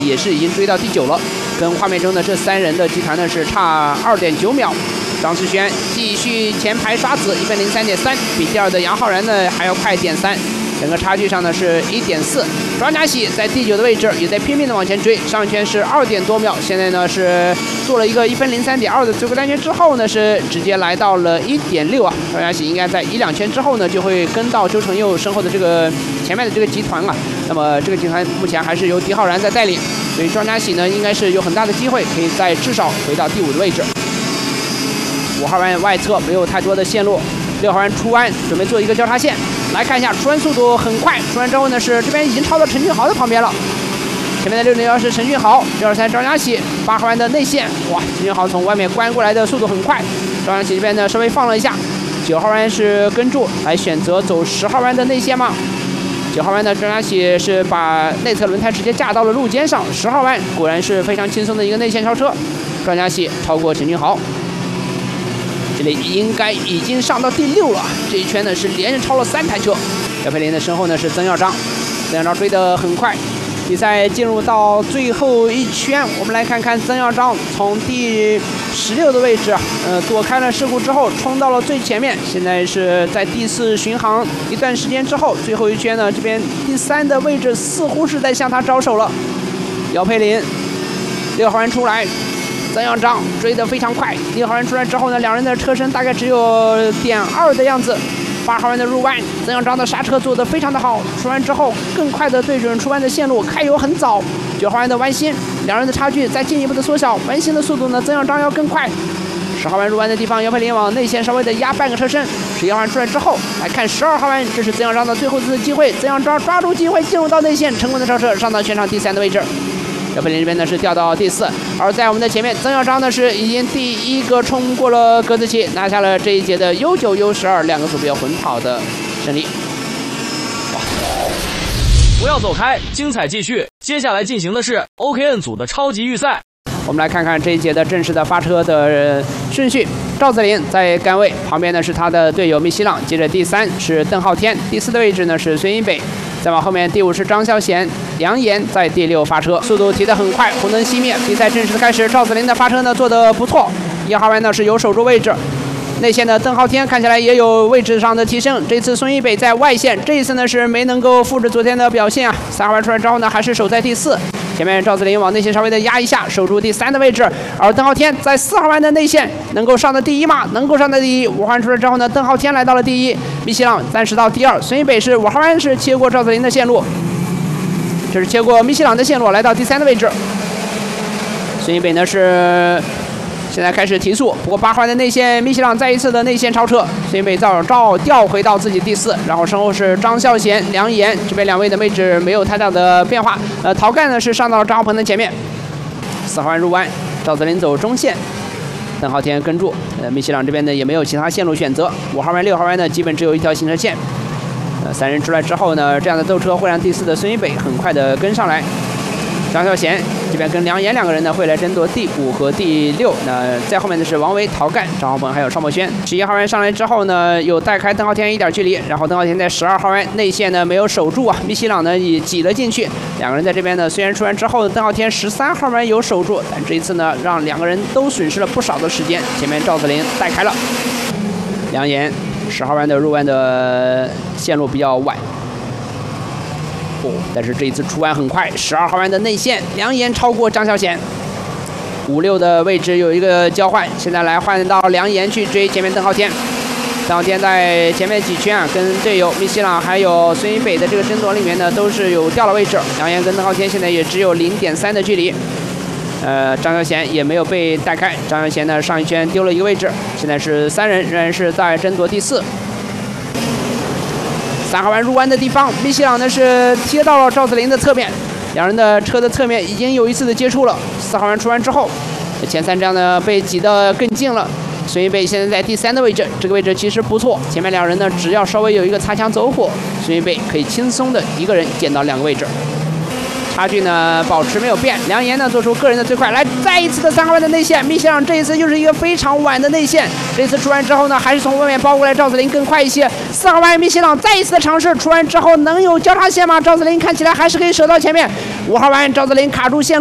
也是已经追到第9了，跟画面中的这3人的集团呢是差2.9秒。张世轩继续前排刷子，1分03.3，比第2的杨浩然呢还要快1.3。整个差距上呢是1.4，庄家喜在第9的位置，也在拼命的往前追，上一圈是2点多秒，现在呢是做了一个1分03.2的最后单圈之后呢是直接来到了1.6啊，庄家喜应该在1、2圈之后呢就会跟到周成佑身后的这个前面的这个集团啊，那么这个集团目前还是由狄浩然在带领，所以庄家喜呢应该是有很大的机会可以再至少回到第5的位置。5号弯外侧没有太多的线路，6号弯出弯准备做一个交叉线。来看一下，出弯速度很快，出弯之后呢是这边已经超到陈俊豪的旁边了。前面的601是陈俊豪，623张家喜，8号弯的内线，哇，陈俊豪从外面关过来的速度很快，张家喜这边呢稍微放了一下。9号弯是跟住，来选择走10号弯的内线吗？9号弯的张家喜是把内侧轮胎直接架到了路肩上，10号弯果然是非常轻松的一个内线超车，张家喜超过陈俊豪。这里应该已经上到第6了，这一圈呢是连着超了3台车。姚佩林的身后呢是曾耀章，曾耀章追得很快。比赛进入到最后一圈，我们来看看曾耀章从第16的位置，躲开了事故之后冲到了最前面，现在是在第4巡航一段时间之后，最后一圈呢这边第3的位置似乎是在向他招手了。姚佩林6号弯出来。曾耀章追得非常快，6号弯出来之后呢，两人的车身大概只有0.2的样子。8号弯的入弯，曾耀章的刹车做得非常的好，出弯之后更快的对准出弯的线路，开油很早。9号弯的弯心，两人的差距再进一步的缩小，弯心的速度呢，曾耀章要更快。10号弯入弯的地方，姚佩林往内线稍微的压半个车身。11号弯出来之后，来看12号弯，这是曾耀章的最后一次机会，曾耀章抓住机会进入到内线，成功的超车，上到全场第3的位置。姚佩林这边呢是掉到第4，而在我们的前面，曾耀章呢是已经第1个冲过了格子旗，拿下了这一节的 U9、U12 2个组别混跑的胜利。 不要走开，精彩继续。接下来进行的是 OKN 组的超级预赛。 我们来看看这一节的正式的发车的顺序。赵子林在杆位，旁边呢是他的队友密西朗，接着第3是邓浩天，第4的位置呢是孙一北。再往后面，第5是张孝贤，梁岩在第6发车，速度提得很快，红灯熄灭，比赛正式的开始。赵子林的发车呢做得不错，1号弯呢是有守住位置，内线的邓浩天看起来也有位置上的提升。这次孙一北在外线，这一次呢是没能够复制昨天的表现啊。3号弯出来之后呢，还是守在第4。前面赵子林往内线稍微的压一下，守住第3的位置，而邓浩天在4号弯的内线能够上的第1吗？能够上的第1。5号弯出来之后呢，邓浩天来到了第1，密西朗暂时到第2，孙一北是5号弯是切过赵子林的线路，这是切过密西朗的线路，来到第3的位置。孙一北呢是现在开始提速，不过8号弯的内线，密西朗再一次的内线超车，孙一北照调回到自己第4，然后身后是张孝贤、梁岩，这边2位的位置没有太大的变化。陶干呢是上到了张浩鹏的前面。4号弯入弯，赵子林走中线，邓浩天跟住。密西朗这边呢也没有其他线路选择。5号弯、6号弯呢基本只有一条行车线。3人出来之后呢，这样的斗车会让第4的孙一北很快的跟上来。张孝贤这边跟梁岩2个人呢会来争夺第5和第6。那在后面的是王维、陶干、张浩鹏还有邵墨轩。11号弯上来之后呢，有带开邓浩天一点距离，然后邓浩天在12号弯内线呢没有守住啊，密西朗呢也挤了进去。2个人在这边呢，虽然出弯之后邓浩天13号弯有守住，但这一次呢让2个人都损失了不少的时间。前面赵子林带开了，梁岩10号弯的入弯的线路比较晚。但是这一次出弯很快，12号弯的内线，梁岩超过张孝贤。5、6的位置有一个交换，现在来换到梁岩去追前面邓浩天。邓浩天在前面几圈啊，跟队友密西朗还有孙一北的这个争夺里面呢，都是有掉了位置。梁岩跟邓浩天现在也只有0.3的距离。张孝贤也没有被带开，张孝贤呢上一圈丢了一个位置，现在是3人仍然是在争夺第4。3号弯入弯的地方，密西朗呢是贴到了赵子林的侧面，两人的车的侧面已经有一次的接触了。4号弯出弯之后，前3站呢被挤得更近了。孙一北现在在第3的位置，这个位置其实不错，前面2人呢只要稍微有一个擦枪走火，孙一北可以轻松的一个人捡到2个位置。 差距呢保持没有变。梁岩呢做出个人的最快，来再一次的3号弯的内线，没想到这一次又是一个非常晚的内线。这次出弯之后呢，还是从外面包过来，赵子霖更快一些。4号弯米西朗再一次的尝试，出弯之后能有交叉线吗？赵子霖看起来还是可以舍到前面。5号弯赵子霖卡住线路。